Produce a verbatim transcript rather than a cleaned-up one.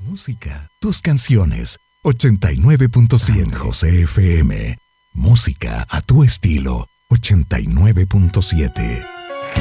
música, tus canciones. ochenta y nueve punto siete José F M. Música a tu estilo. ochenta y nueve punto siete.